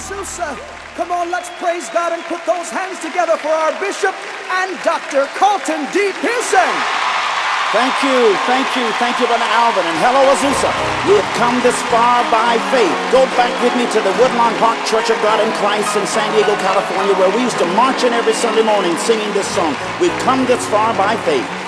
Azusa. Come on, let's praise God and put those hands together for our Bishop and Dr. Carlton D. Pearson. Thank you, Brother Alvin, and hello, Azusa. We have come this far by faith. Go back with me to the Woodlawn Park Church of God in Christ in San Diego, California, where we used to march in every Sunday morning singing this song. We've come this far by faith.